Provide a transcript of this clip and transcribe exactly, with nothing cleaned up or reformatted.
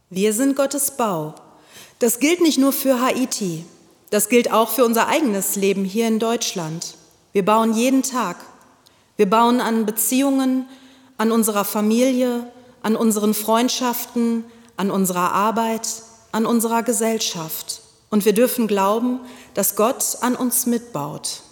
Wir sind Gottes Bau. Das gilt nicht nur für Haiti, das gilt auch für unser eigenes Leben hier in Deutschland. Wir bauen jeden Tag. Wir bauen an Beziehungen, an unserer Familie, an unseren Freundschaften, an unserer Arbeit, an unserer Gesellschaft. Und wir dürfen glauben, dass Gott an uns mitbaut.